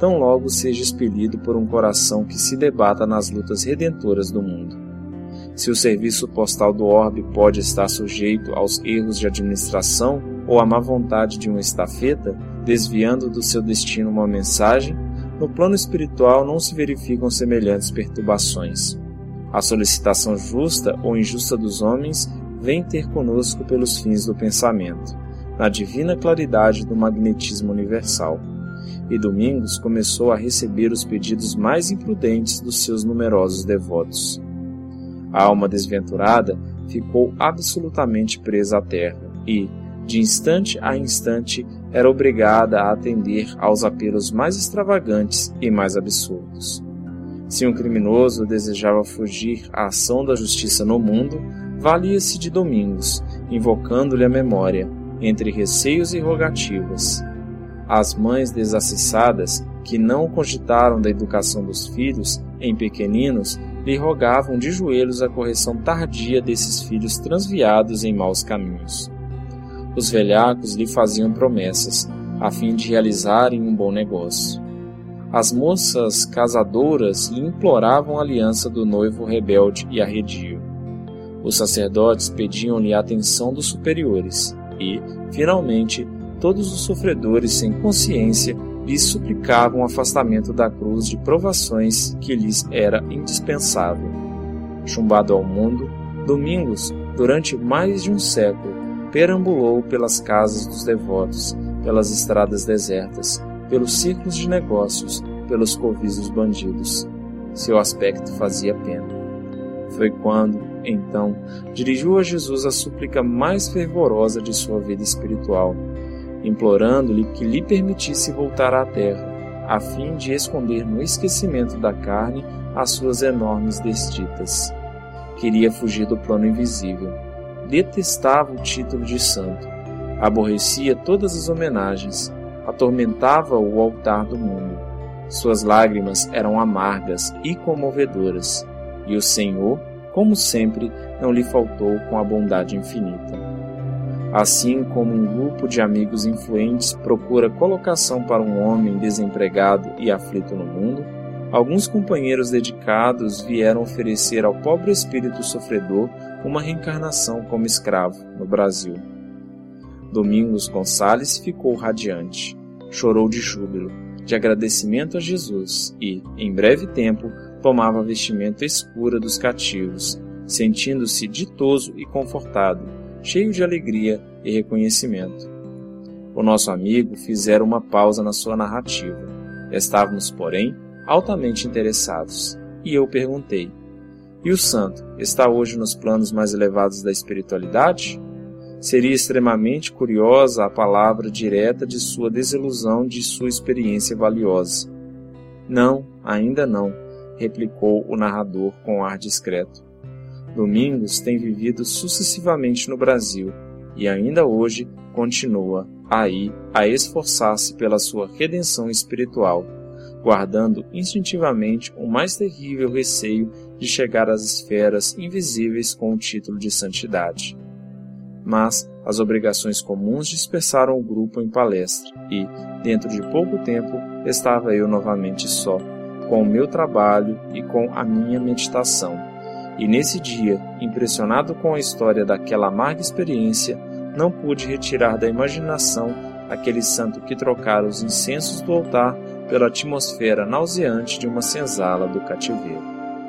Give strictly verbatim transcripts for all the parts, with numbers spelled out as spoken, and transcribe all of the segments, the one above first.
tão logo seja expelido por um coração que se debata nas lutas redentoras do mundo. Se o serviço postal do orbe pode estar sujeito aos erros de administração ou à má vontade de uma estafeta, desviando do seu destino uma mensagem, no plano espiritual não se verificam semelhantes perturbações. A solicitação justa ou injusta dos homens vem ter conosco pelos fins do pensamento, na divina claridade do magnetismo universal. E Domingos começou a receber os pedidos mais imprudentes dos seus numerosos devotos. A alma desventurada ficou absolutamente presa à terra e, de instante a instante, era obrigada a atender aos apelos mais extravagantes e mais absurdos. Se um criminoso desejava fugir à ação da justiça no mundo, valia-se de Domingos, invocando-lhe a memória, entre receios e rogativas. As mães desacessadas, que não cogitaram da educação dos filhos, em pequeninos, lhe rogavam de joelhos a correção tardia desses filhos transviados em maus caminhos. Os velhacos lhe faziam promessas, a fim de realizarem um bom negócio. As moças casadoras lhe imploravam a aliança do noivo rebelde e arredio. Os sacerdotes pediam-lhe a atenção dos superiores e, finalmente, todos os sofredores sem consciência lhes suplicavam o afastamento da cruz de provações que lhes era indispensável. Chumbado ao mundo, Domingos, durante mais de um século, perambulou pelas casas dos devotos, pelas estradas desertas, pelos círculos de negócios, pelos covis dos bandidos. Seu aspecto fazia pena. Foi quando, então, dirigiu a Jesus a súplica mais fervorosa de sua vida espiritual, implorando-lhe que lhe permitisse voltar à terra, a fim de esconder no esquecimento da carne as suas enormes desditas. Queria fugir do plano invisível. Detestava o título de santo. Aborrecia todas as homenagens. Atormentava o altar do mundo. Suas lágrimas eram amargas e comovedoras. E o Senhor, como sempre, não lhe faltou com a bondade infinita. Assim como um grupo de amigos influentes procura colocação para um homem desempregado e aflito no mundo, alguns companheiros dedicados vieram oferecer ao pobre espírito sofredor uma reencarnação como escravo no Brasil. Domingos Gonçalves ficou radiante, chorou de júbilo, de agradecimento a Jesus e, em breve tempo, tomava a vestimenta escura dos cativos, sentindo-se ditoso e confortado, cheio de alegria e reconhecimento. O nosso amigo fizera uma pausa na sua narrativa. Estávamos, porém, altamente interessados, e eu perguntei: e o santo está hoje nos planos mais elevados da espiritualidade? Seria extremamente curiosa a palavra direta de sua desilusão de sua experiência valiosa. Não, ainda não, replicou o narrador com ar discreto. Domingos tem vivido sucessivamente no Brasil e ainda hoje continua aí a esforçar-se pela sua redenção espiritual, guardando instintivamente o mais terrível receio de chegar às esferas invisíveis com o título de santidade. Mas as obrigações comuns dispersaram o grupo em palestra e, dentro de pouco tempo, estava eu novamente só, com o meu trabalho e com a minha meditação. E nesse dia, impressionado com a história daquela amarga experiência, não pude retirar da imaginação aquele santo que trocara os incensos do altar pela atmosfera nauseante de uma senzala do cativeiro.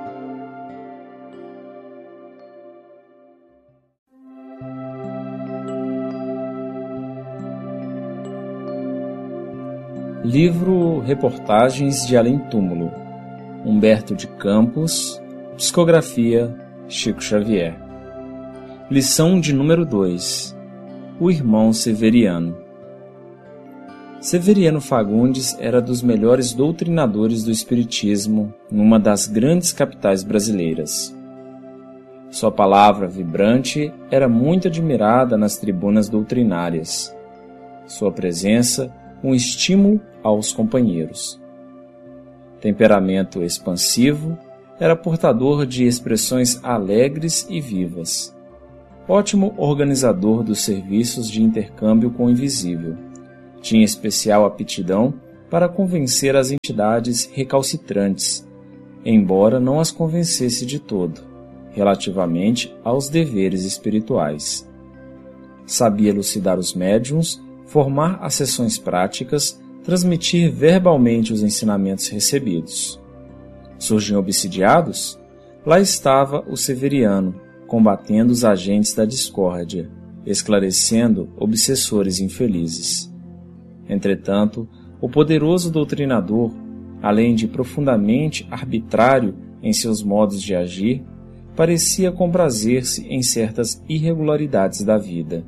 Livro Reportagens de Além Túmulo, Humberto de Campos, Psicografia Chico Xavier. Lição de número dois. O irmão Severiano. Severiano Fagundes era dos melhores doutrinadores do espiritismo numa das grandes capitais brasileiras. Sua palavra vibrante era muito admirada nas tribunas doutrinárias. Sua presença, um estímulo aos companheiros. Temperamento expansivo, era portador de expressões alegres e vivas. Ótimo organizador dos serviços de intercâmbio com o invisível. Tinha especial aptidão para convencer as entidades recalcitrantes, embora não as convencesse de todo, relativamente aos deveres espirituais. Sabia elucidar os médiuns, formar as sessões práticas, transmitir verbalmente os ensinamentos recebidos. Surgiam obsidiados? Lá estava o Severiano, combatendo os agentes da discórdia, esclarecendo obsessores infelizes. Entretanto, o poderoso doutrinador, além de profundamente arbitrário em seus modos de agir, parecia comprazer-se em certas irregularidades da vida.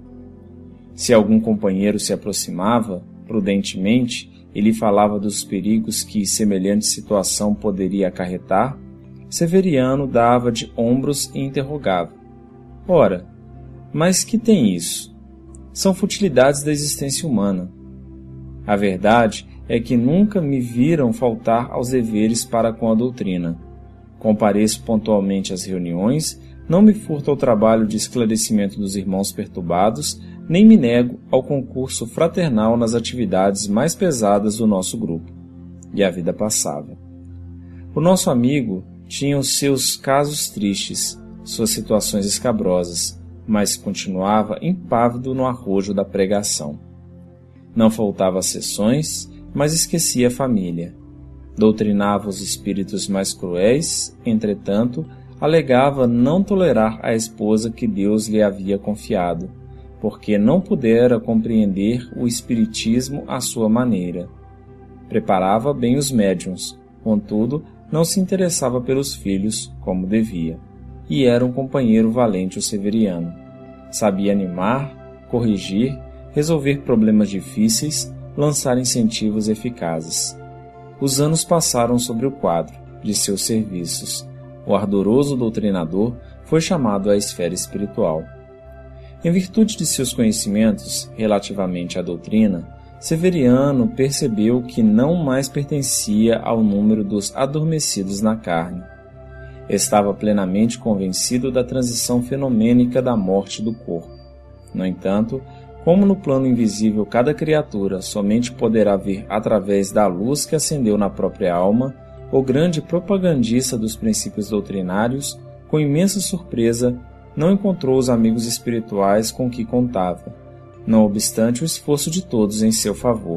Se algum companheiro se aproximava, prudentemente, e lhe falava dos perigos que semelhante situação poderia acarretar, Severiano dava de ombros e interrogava: ora, mas que tem isso? São futilidades da existência humana. A verdade é que nunca me viram faltar aos deveres para com a doutrina. Compareço pontualmente às reuniões, não me furto ao trabalho de esclarecimento dos irmãos perturbados, nem me nego ao concurso fraternal nas atividades mais pesadas do nosso grupo. E a vida passava. O nosso amigo tinha os seus casos tristes, suas situações escabrosas, mas continuava impávido no arrojo da pregação. Não faltava às sessões, mas esquecia a família. Doutrinava os espíritos mais cruéis, entretanto, alegava não tolerar a esposa que Deus lhe havia confiado, porque não pudera compreender o espiritismo à sua maneira. Preparava bem os médiuns, contudo, não se interessava pelos filhos como devia, e era um companheiro valente o Severiano. Sabia animar, corrigir, resolver problemas difíceis, lançar incentivos eficazes. Os anos passaram sobre o quadro de seus serviços. O ardoroso doutrinador foi chamado à esfera espiritual. Em virtude de seus conhecimentos relativamente à doutrina, Severiano percebeu que não mais pertencia ao número dos adormecidos na carne. Estava plenamente convencido da transição fenomênica da morte do corpo. No entanto, como no plano invisível cada criatura somente poderá ver através da luz que acendeu na própria alma, o grande propagandista dos princípios doutrinários, com imensa surpresa, não encontrou os amigos espirituais com que contava, não obstante o esforço de todos em seu favor.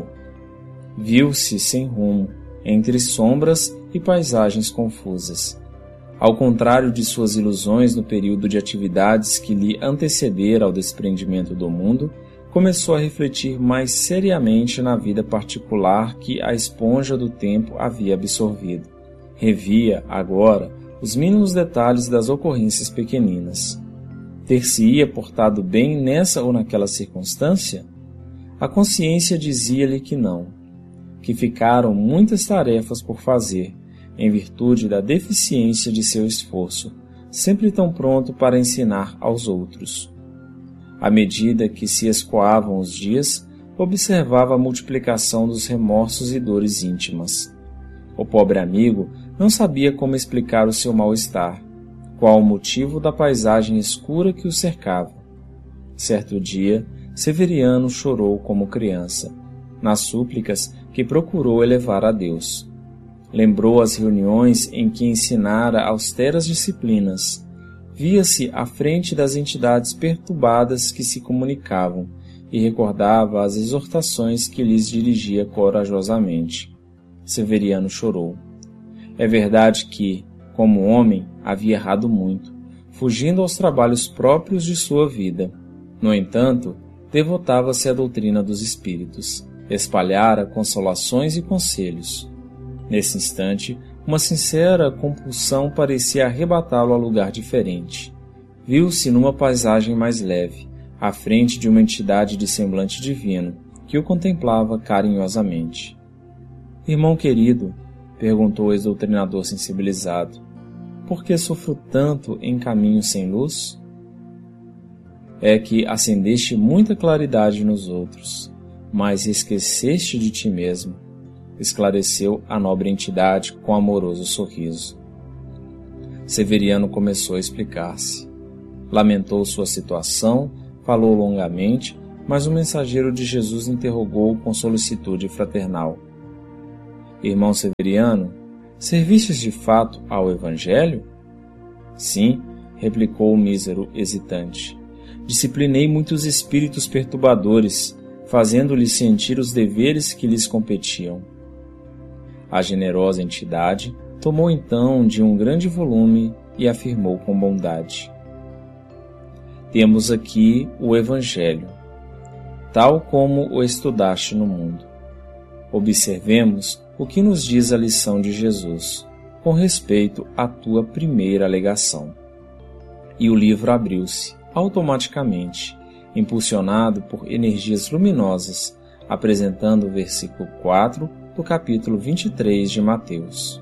Viu-se sem rumo, entre sombras e paisagens confusas. Ao contrário de suas ilusões no período de atividades que lhe antecedera ao desprendimento do mundo, começou a refletir mais seriamente na vida particular que a esponja do tempo havia absorvido. Revia, agora, os mínimos detalhes das ocorrências pequeninas. Ter-se-ia portado bem nessa ou naquela circunstância? A consciência dizia-lhe que não, que ficaram muitas tarefas por fazer, em virtude da deficiência de seu esforço, sempre tão pronto para ensinar aos outros. À medida que se escoavam os dias, observava a multiplicação dos remorsos e dores íntimas. O pobre amigo não sabia como explicar o seu mal-estar, qual o motivo da paisagem escura que o cercava. Certo dia, Severiano chorou como criança, nas súplicas que procurou elevar a Deus. Lembrou as reuniões em que ensinara austeras disciplinas. Via-se à frente das entidades perturbadas que se comunicavam e recordava as exortações que lhes dirigia corajosamente. Severiano chorou. É verdade que, como homem, havia errado muito, fugindo aos trabalhos próprios de sua vida. No entanto, devotava-se à doutrina dos espíritos, espalhara consolações e conselhos. Nesse instante, uma sincera compulsão parecia arrebatá-lo a lugar diferente. Viu-se numa paisagem mais leve, à frente de uma entidade de semblante divino, que o contemplava carinhosamente. «Irmão querido», perguntou o ex-doutrinador sensibilizado, «por que sofro tanto em caminho sem luz?» «É que acendeste muita claridade nos outros, mas esqueceste de ti mesmo», esclareceu a nobre entidade com amoroso sorriso. Severiano começou a explicar-se. Lamentou sua situação, falou longamente, mas o mensageiro de Jesus interrogou com solicitude fraternal. Irmão Severiano, servistes de fato ao Evangelho? Sim, replicou o mísero hesitante. Disciplinei muitos espíritos perturbadores, fazendo-lhes sentir os deveres que lhes competiam. A generosa entidade tomou então de um grande volume e afirmou com bondade: temos aqui o Evangelho, tal como o estudaste no mundo. Observemos o que nos diz a lição de Jesus, com respeito à tua primeira alegação. E o livro abriu-se, automaticamente, impulsionado por energias luminosas, apresentando o versículo quatro do capítulo vinte e três de Mateus.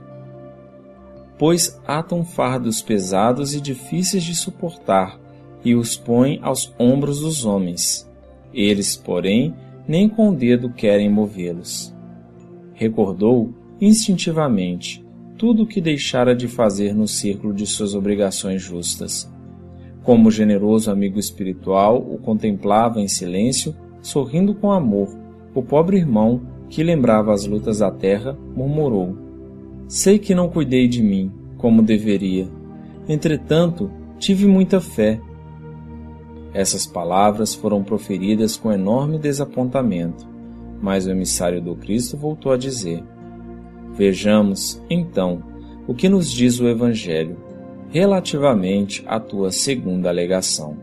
Pois atam fardos pesados e difíceis de suportar, e os põem aos ombros dos homens. Eles, porém, nem com o dedo querem movê-los. Recordou, instintivamente, tudo o que deixara de fazer no círculo de suas obrigações justas. Como generoso amigo espiritual o contemplava em silêncio, sorrindo com amor, o pobre irmão, que lembrava as lutas da terra, murmurou: sei que não cuidei de mim, como deveria. Entretanto, tive muita fé. Essas palavras foram proferidas com enorme desapontamento, mas o emissário do Cristo voltou a dizer: vejamos, então, o que nos diz o Evangelho, relativamente à tua segunda alegação.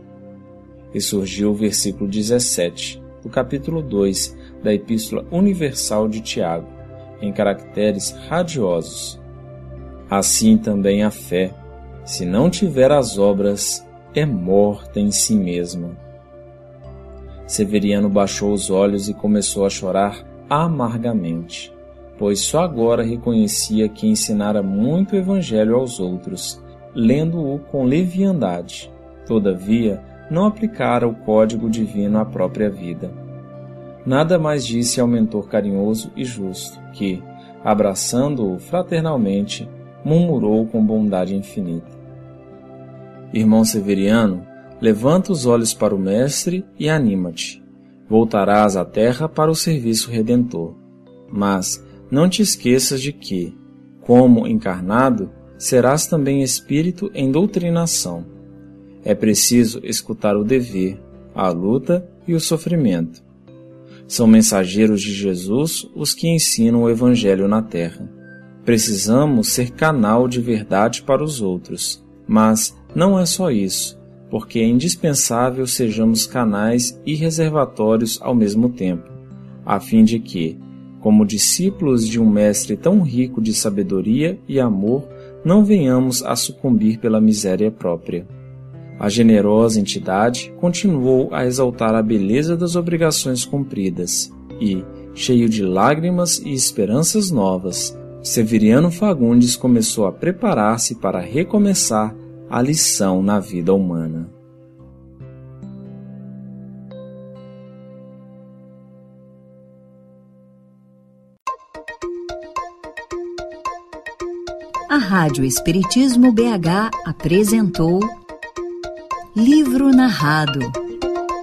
E surgiu o versículo dezessete, do capítulo dois da Epístola Universal de Tiago, em caracteres radiosos. Assim também a fé, se não tiver as obras, é morta em si mesma. Severiano baixou os olhos e começou a chorar amargamente, pois só agora reconhecia que ensinara muito o Evangelho aos outros, lendo-o com leviandade. Todavia, não aplicara o código divino à própria vida. Nada mais disse ao mentor carinhoso e justo, que, abraçando-o fraternalmente, murmurou com bondade infinita: Irmão Severiano, levanta os olhos para o Mestre e anima-te. Voltarás à terra para o serviço redentor. Mas não te esqueças de que, como encarnado, serás também espírito em doutrinação. É preciso escutar o dever, a luta e o sofrimento. São mensageiros de Jesus os que ensinam o Evangelho na terra. Precisamos ser canal de verdade para os outros, mas não é só isso, porque é indispensável sejamos canais e reservatórios ao mesmo tempo, a fim de que, como discípulos de um mestre tão rico de sabedoria e amor, não venhamos a sucumbir pela miséria própria. A generosa entidade continuou a exaltar a beleza das obrigações cumpridas e, cheio de lágrimas e esperanças novas, Severiano Fagundes começou a preparar-se para recomeçar a lição na vida humana. A Rádio Espiritismo B H apresentou Livro Narrado.